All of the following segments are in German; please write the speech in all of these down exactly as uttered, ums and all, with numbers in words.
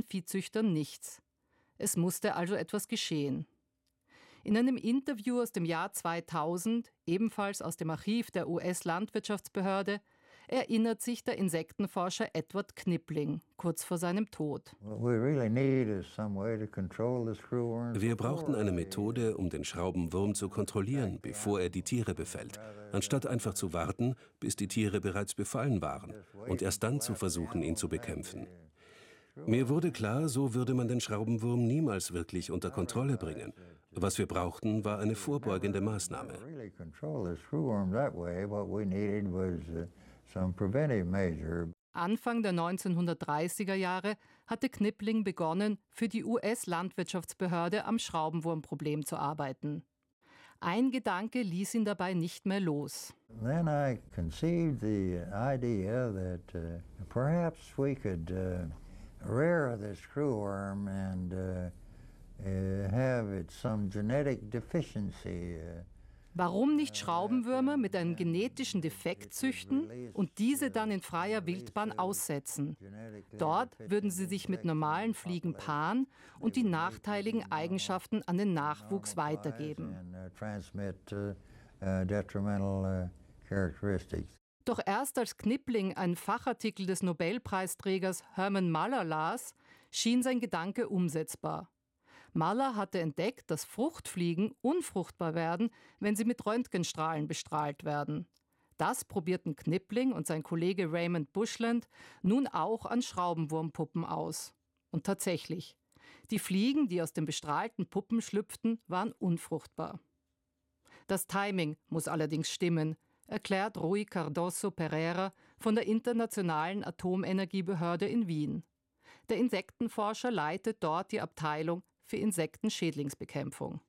Viehzüchtern nichts. Es musste also etwas geschehen. In einem Interview aus dem Jahr zweitausend, ebenfalls aus dem Archiv der U S-Landwirtschaftsbehörde, erinnert sich der Insektenforscher Edward Knipling kurz vor seinem Tod. Wir brauchten eine Methode, um den Schraubenwurm zu kontrollieren, bevor er die Tiere befällt, anstatt einfach zu warten, bis die Tiere bereits befallen waren und erst dann zu versuchen, ihn zu bekämpfen. Mir wurde klar, so würde man den Schraubenwurm niemals wirklich unter Kontrolle bringen. Was wir brauchten, war eine vorbeugende Maßnahme. Anfang der neunzehnhundertdreißiger Jahre hatte Knipling begonnen, für die U S-Landwirtschaftsbehörde am Schraubenwurmproblem zu arbeiten. Ein Gedanke ließ ihn dabei nicht mehr los. Then I conceived the idea that uh, perhaps we could uh, rear the screwworm and uh, uh, have it some genetic deficiency. Uh, Warum nicht Schraubenwürmer mit einem genetischen Defekt züchten und diese dann in freier Wildbahn aussetzen? Dort würden sie sich mit normalen Fliegen paaren und die nachteiligen Eigenschaften an den Nachwuchs weitergeben. Doch erst als Knipling einen Fachartikel des Nobelpreisträgers Herman Muller las, schien sein Gedanke umsetzbar. Muller hatte entdeckt, dass Fruchtfliegen unfruchtbar werden, wenn sie mit Röntgenstrahlen bestrahlt werden. Das probierten Knipling und sein Kollege Raymond Bushland nun auch an Schraubenwurmpuppen aus. Und tatsächlich, die Fliegen, die aus den bestrahlten Puppen schlüpften, waren unfruchtbar. Das Timing muss allerdings stimmen, erklärt Rui Cardoso Pereira von der Internationalen Atomenergiebehörde in Wien. Der Insektenforscher leitet dort die Abteilung für Insektenschädlingsbekämpfung.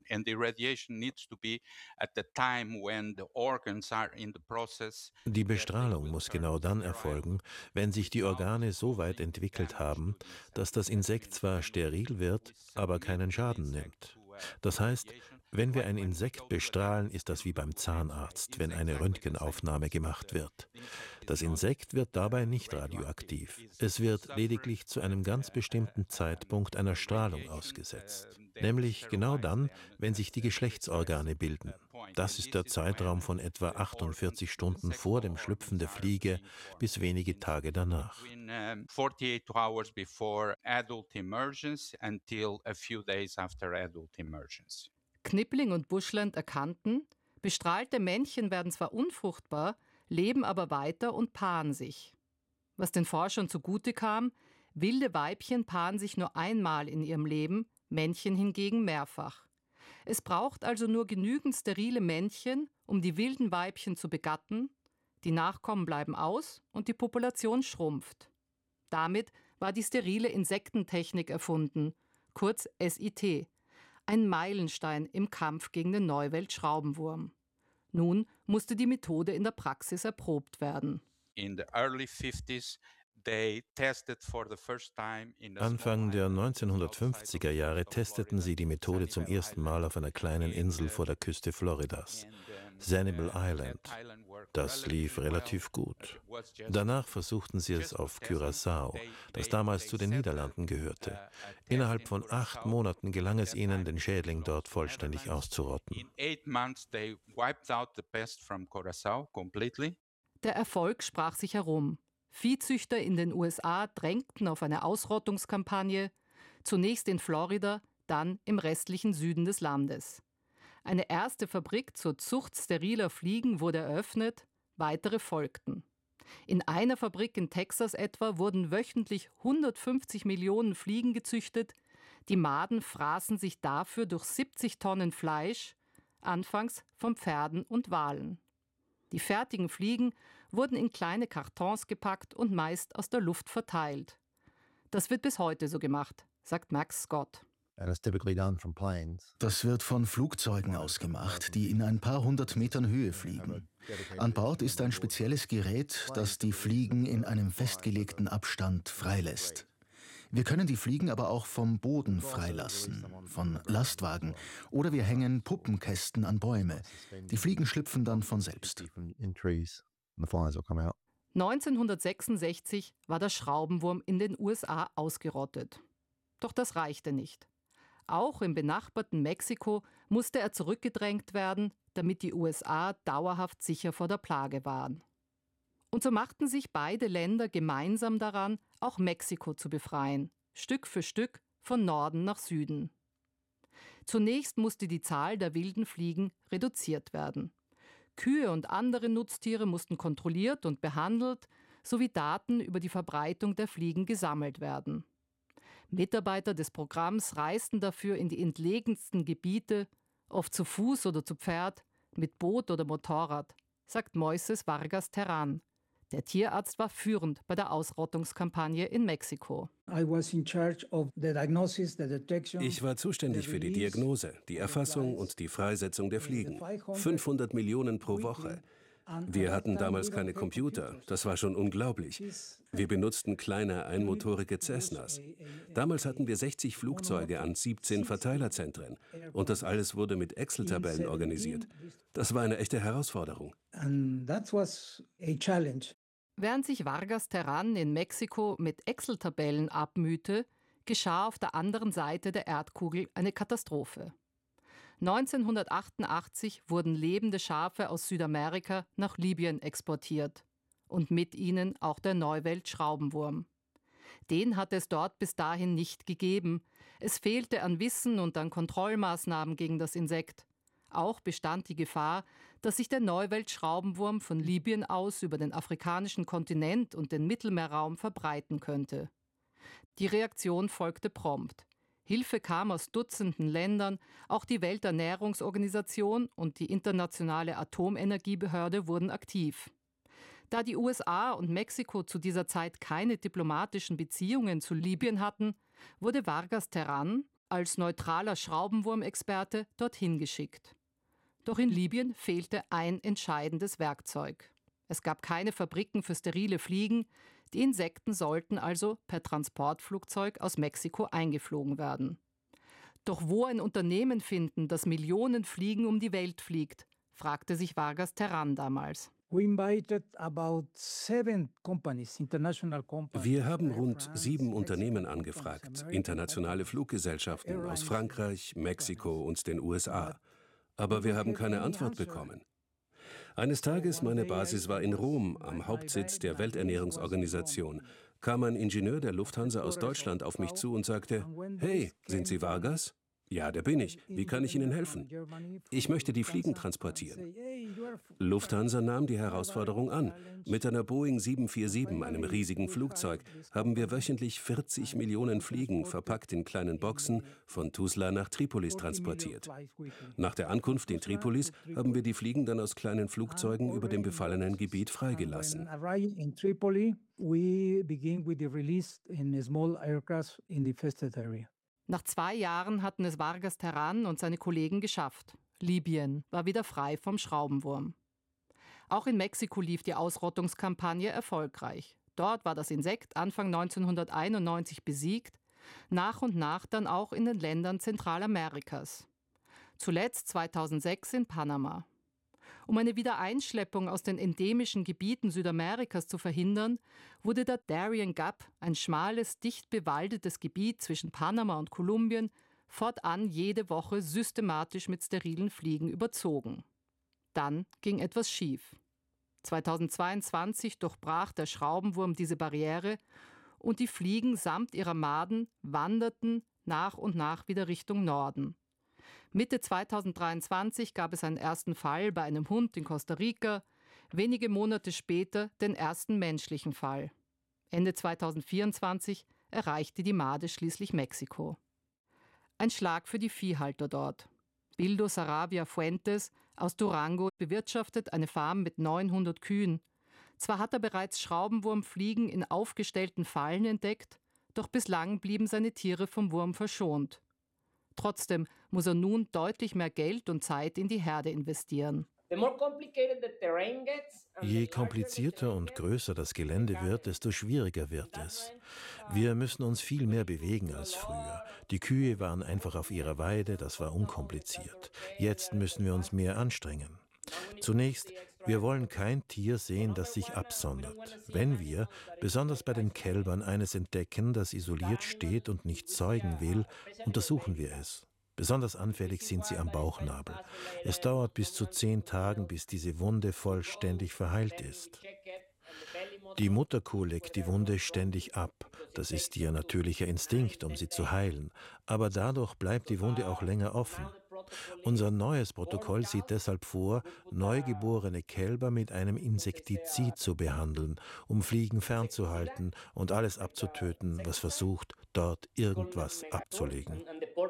Die Bestrahlung muss genau dann erfolgen, wenn sich die Organe so weit entwickelt haben, dass das Insekt zwar steril wird, aber keinen Schaden nimmt. Das heißt, wenn wir ein Insekt bestrahlen, ist das wie beim Zahnarzt, wenn eine Röntgenaufnahme gemacht wird. Das Insekt wird dabei nicht radioaktiv. Es wird lediglich zu einem ganz bestimmten Zeitpunkt einer Strahlung ausgesetzt. Nämlich genau dann, wenn sich die Geschlechtsorgane bilden. Das ist der Zeitraum von etwa achtundvierzig Stunden vor dem Schlüpfen der Fliege bis wenige Tage danach. Knipling und Bushland erkannten, bestrahlte Männchen werden zwar unfruchtbar, leben aber weiter und paaren sich. Was den Forschern zugute kam, wilde Weibchen paaren sich nur einmal in ihrem Leben, Männchen hingegen mehrfach. Es braucht also nur genügend sterile Männchen, um die wilden Weibchen zu begatten, die Nachkommen bleiben aus und die Population schrumpft. Damit war die sterile Insektentechnik erfunden, kurz S I T, ein Meilenstein im Kampf gegen den Neuwelt-Schraubenwurm. Nun musste die Methode in der Praxis erprobt werden. Anfang der neunzehnhundertfünfziger Jahre testeten sie die Methode zum ersten Mal auf einer kleinen Insel vor der Küste Floridas, Sanibel Island. Das lief relativ gut. Danach versuchten sie es auf Curaçao, das damals zu den Niederlanden gehörte. Innerhalb von acht Monaten gelang es ihnen, den Schädling dort vollständig auszurotten. Der Erfolg sprach sich herum. Viehzüchter in den U S A drängten auf eine Ausrottungskampagne, zunächst in Florida, dann im restlichen Süden des Landes. Eine erste Fabrik zur Zucht steriler Fliegen wurde eröffnet, weitere folgten. In einer Fabrik in Texas etwa wurden wöchentlich hundertfünfzig Millionen Fliegen gezüchtet. Die Maden fraßen sich dafür durch siebzig Tonnen Fleisch, anfangs von Pferden und Walen. Die fertigen Fliegen wurden in kleine Kartons gepackt und meist aus der Luft verteilt. Das wird bis heute so gemacht, sagt Max Scott. Das wird von Flugzeugen aus gemacht, die in ein paar hundert Metern Höhe fliegen. An Bord ist ein spezielles Gerät, das die Fliegen in einem festgelegten Abstand freilässt. Wir können die Fliegen aber auch vom Boden freilassen, von Lastwagen, oder wir hängen Puppenkästen an Bäume. Die Fliegen schlüpfen dann von selbst. neunzehnhundertsechsundsechzig war der Schraubenwurm in den U S A ausgerottet. Doch das reichte nicht. Auch im benachbarten Mexiko musste er zurückgedrängt werden, damit die U S A dauerhaft sicher vor der Plage waren. Und so machten sich beide Länder gemeinsam daran, auch Mexiko zu befreien, Stück für Stück von Norden nach Süden. Zunächst musste die Zahl der wilden Fliegen reduziert werden. Kühe und andere Nutztiere mussten kontrolliert und behandelt, sowie Daten über die Verbreitung der Fliegen gesammelt werden. Mitarbeiter des Programms reisten dafür in die entlegensten Gebiete, oft zu Fuß oder zu Pferd, mit Boot oder Motorrad, sagt Moises Vargas Terán. Der Tierarzt war führend bei der Ausrottungskampagne in Mexiko. Ich war zuständig für die Diagnose, die Erfassung und die Freisetzung der Fliegen. fünfhundert Millionen pro Woche. Wir hatten damals keine Computer, das war schon unglaublich. Wir benutzten kleine einmotorige Cessnas. Damals hatten wir sechzig Flugzeuge an siebzehn Verteilerzentren und das alles wurde mit Excel-Tabellen organisiert. Das war eine echte Herausforderung. Während sich Vargas Terán in Mexiko mit Excel-Tabellen abmühte, geschah auf der anderen Seite der Erdkugel eine Katastrophe. neunzehnhundertachtundachtzig wurden lebende Schafe aus Südamerika nach Libyen exportiert. Und mit ihnen auch der Neuwelt-Schraubenwurm. Den hat es dort bis dahin nicht gegeben. Es fehlte an Wissen und an Kontrollmaßnahmen gegen das Insekt. Auch bestand die Gefahr, dass sich der Neuwelt-Schraubenwurm von Libyen aus über den afrikanischen Kontinent und den Mittelmeerraum verbreiten könnte. Die Reaktion folgte prompt. Hilfe kam aus Dutzenden Ländern, auch die Welternährungsorganisation und die Internationale Atomenergiebehörde wurden aktiv. Da die U S A und Mexiko zu dieser Zeit keine diplomatischen Beziehungen zu Libyen hatten, wurde Vargas Terán als neutraler Schraubenwurmexperte dorthin geschickt. Doch in Libyen fehlte ein entscheidendes Werkzeug. Es gab keine Fabriken für sterile Fliegen, die Insekten sollten also per Transportflugzeug aus Mexiko eingeflogen werden. Doch wo ein Unternehmen finden, das Millionen Fliegen um die Welt fliegt, fragte sich Vargas Terán damals. Wir haben rund sieben Unternehmen angefragt, internationale Fluggesellschaften aus Frankreich, Mexiko und den U S A. Aber wir haben keine Antwort bekommen. Eines Tages, meine Basis war in Rom, am Hauptsitz der Welternährungsorganisation, kam ein Ingenieur der Lufthansa aus Deutschland auf mich zu und sagte: „Hey, sind Sie Vargas?" „Ja, der bin ich. Wie kann ich Ihnen helfen?" „Ich möchte die Fliegen transportieren." Lufthansa nahm die Herausforderung an. Mit einer Boeing sieben vier sieben, einem riesigen Flugzeug, haben wir wöchentlich vierzig Millionen Fliegen, verpackt in kleinen Boxen, von Tuzla nach Tripolis transportiert. Nach der Ankunft in Tripolis haben wir die Fliegen dann aus kleinen Flugzeugen über dem befallenen Gebiet freigelassen. Nach zwei Jahren hatten es Vargas Terán und seine Kollegen geschafft. Libyen war wieder frei vom Schraubenwurm. Auch in Mexiko lief die Ausrottungskampagne erfolgreich. Dort war das Insekt Anfang neunzehnhunderteinundneunzig besiegt, nach und nach dann auch in den Ländern Zentralamerikas. Zuletzt zweitausendsechs in Panama. Um eine Wiedereinschleppung aus den endemischen Gebieten Südamerikas zu verhindern, wurde der Darien Gap, ein schmales, dicht bewaldetes Gebiet zwischen Panama und Kolumbien, fortan jede Woche systematisch mit sterilen Fliegen überzogen. Dann ging etwas schief. zweitausendzweiundzwanzig durchbrach der Schraubenwurm diese Barriere und die Fliegen samt ihrer Maden wanderten nach und nach wieder Richtung Norden. Mitte zweitausenddreiundzwanzig gab es einen ersten Fall bei einem Hund in Costa Rica, wenige Monate später den ersten menschlichen Fall. Ende zweitausendvierundzwanzig erreichte die Made schließlich Mexiko. Ein Schlag für die Viehhalter dort. Bildo Saravia Fuentes aus Durango bewirtschaftet eine Farm mit neunhundert Kühen. Zwar hat er bereits Schraubenwurmfliegen in aufgestellten Fallen entdeckt, doch bislang blieben seine Tiere vom Wurm verschont. Trotzdem muss er nun deutlich mehr Geld und Zeit in die Herde investieren. Je komplizierter und größer das Gelände wird, desto schwieriger wird es. Wir müssen uns viel mehr bewegen als früher. Die Kühe waren einfach auf ihrer Weide, das war unkompliziert. Jetzt müssen wir uns mehr anstrengen. Zunächst Wir wollen kein Tier sehen, das sich absondert. Wenn wir, besonders bei den Kälbern, eines entdecken, das isoliert steht und nicht zeugen will, untersuchen wir es. Besonders anfällig sind sie am Bauchnabel. Es dauert bis zu zehn Tagen, bis diese Wunde vollständig verheilt ist. Die Mutterkuh leckt die Wunde ständig ab. Das ist ihr natürlicher Instinkt, um sie zu heilen. Aber dadurch bleibt die Wunde auch länger offen. Unser neues Protokoll sieht deshalb vor, neugeborene Kälber mit einem Insektizid zu behandeln, um Fliegen fernzuhalten und alles abzutöten, was versucht, dort irgendwas abzulegen.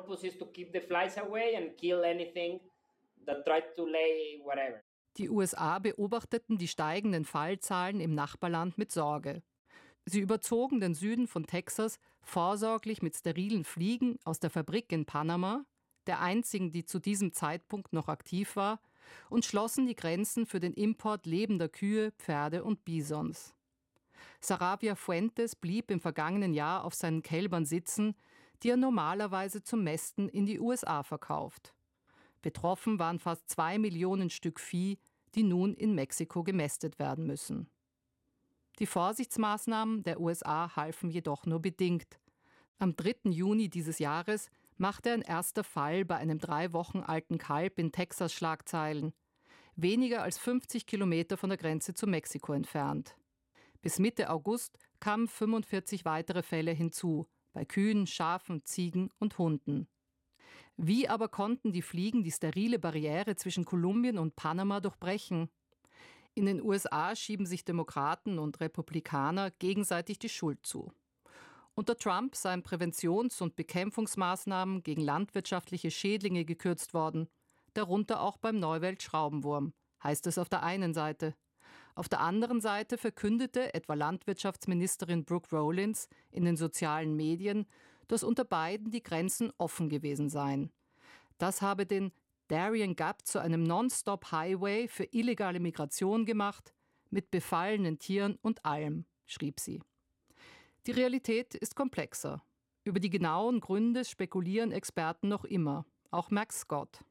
Die U S A beobachteten die steigenden Fallzahlen im Nachbarland mit Sorge. Sie überzogen den Süden von Texas vorsorglich mit sterilen Fliegen aus der Fabrik in Panama, der einzigen, die zu diesem Zeitpunkt noch aktiv war, und schlossen die Grenzen für den Import lebender Kühe, Pferde und Bisons. Saravia Fuentes blieb im vergangenen Jahr auf seinen Kälbern sitzen, die er normalerweise zum Mästen in die U S A verkauft. Betroffen waren fast zwei Millionen Stück Vieh, die nun in Mexiko gemästet werden müssen. Die Vorsichtsmaßnahmen der U S A halfen jedoch nur bedingt. Am dritten Juni dieses Jahres machte ein erster Fall bei einem drei Wochen alten Kalb in Texas Schlagzeilen, weniger als fünfzig Kilometer von der Grenze zu Mexiko entfernt. Bis Mitte August kamen fünfundvierzig weitere Fälle hinzu, bei Kühen, Schafen, Ziegen und Hunden. Wie aber konnten die Fliegen die sterile Barriere zwischen Kolumbien und Panama durchbrechen? In den U S A schieben sich Demokraten und Republikaner gegenseitig die Schuld zu. Unter Trump seien Präventions- und Bekämpfungsmaßnahmen gegen landwirtschaftliche Schädlinge gekürzt worden, darunter auch beim Neuwelt-Schraubenwurm, heißt es auf der einen Seite. Auf der anderen Seite verkündete etwa Landwirtschaftsministerin Brooke Rollins in den sozialen Medien, dass unter beiden die Grenzen offen gewesen seien. Das habe den Darien Gap zu einem Non-Stop-Highway für illegale Migration gemacht, mit befallenen Tieren und allem, schrieb sie. Die Realität ist komplexer. Über die genauen Gründe spekulieren Experten noch immer, auch Max Scott.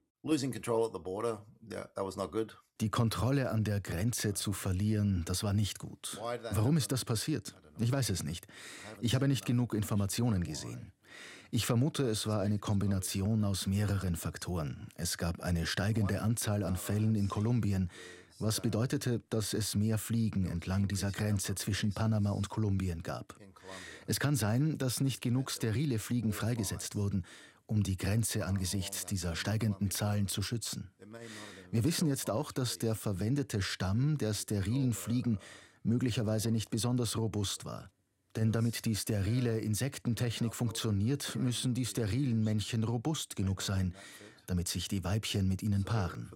Die Kontrolle an der Grenze zu verlieren, das war nicht gut. Warum ist das passiert? Ich weiß es nicht. Ich habe nicht genug Informationen gesehen. Ich vermute, es war eine Kombination aus mehreren Faktoren. Es gab eine steigende Anzahl an Fällen in Kolumbien, was bedeutete, dass es mehr Fliegen entlang dieser Grenze zwischen Panama und Kolumbien gab. Es kann sein, dass nicht genug sterile Fliegen freigesetzt wurden, um die Grenze angesichts dieser steigenden Zahlen zu schützen. Wir wissen jetzt auch, dass der verwendete Stamm der sterilen Fliegen möglicherweise nicht besonders robust war. Denn damit die sterile Insektentechnik funktioniert, müssen die sterilen Männchen robust genug sein, damit sich die Weibchen mit ihnen paaren.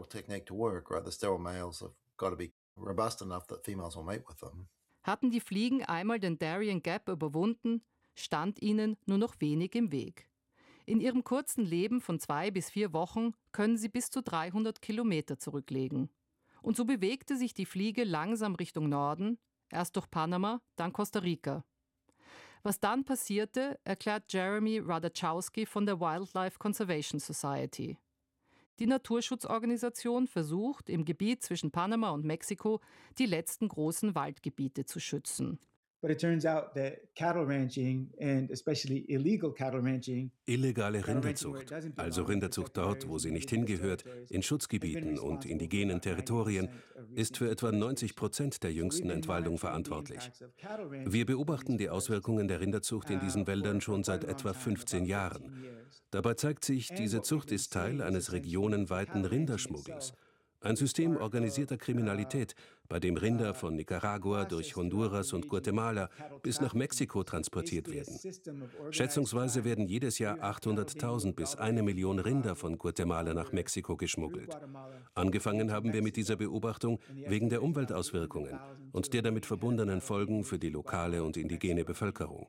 Hatten die Fliegen einmal den Darien Gap überwunden, stand ihnen nur noch wenig im Weg. In ihrem kurzen Leben von zwei bis vier Wochen können sie bis zu dreihundert Kilometer zurücklegen. Und so bewegte sich die Fliege langsam Richtung Norden, erst durch Panama, dann Costa Rica. Was dann passierte, erklärt Jeremy Radachowski von der Wildlife Conservation Society. Die Naturschutzorganisation versucht, im Gebiet zwischen Panama und Mexiko die letzten großen Waldgebiete zu schützen. But it turns out that cattle ranching and especially illegal cattle ranching, illegale Rinderzucht, also Rinderzucht dort, wo sie nicht hingehört, in Schutzgebieten und indigenen Territorien, ist für etwa neunzig Prozent der jüngsten Entwaldung verantwortlich. Wir beobachten die Auswirkungen der Rinderzucht in diesen Wäldern schon seit etwa fünfzehn Jahren. Dabei zeigt sich, diese Zucht ist Teil eines regionenweiten Rinderschmuggels. Ein System organisierter Kriminalität, bei dem Rinder von Nicaragua durch Honduras und Guatemala bis nach Mexiko transportiert werden. Schätzungsweise werden jedes Jahr achthunderttausend bis eine Million Rinder von Guatemala nach Mexiko geschmuggelt. Angefangen haben wir mit dieser Beobachtung wegen der Umweltauswirkungen und der damit verbundenen Folgen für die lokale und indigene Bevölkerung.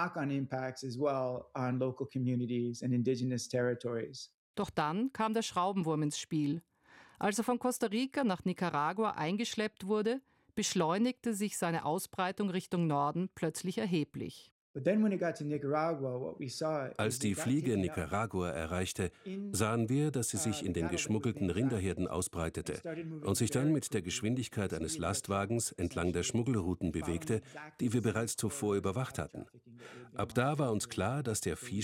Doch dann kam der Schraubenwurm ins Spiel. Als er von Costa Rica nach Nicaragua eingeschleppt wurde, beschleunigte sich seine Ausbreitung Richtung Norden plötzlich erheblich. Als die Fliege Nicaragua erreichte, sahen wir, dass sie sich in den geschmuggelten Rinderherden ausbreitete und sich dann mit der Geschwindigkeit eines Lastwagens entlang der Schmuggelrouten bewegte, die wir bereits zuvor überwacht hatten. Ab da war uns klar, dass der Viehschwarm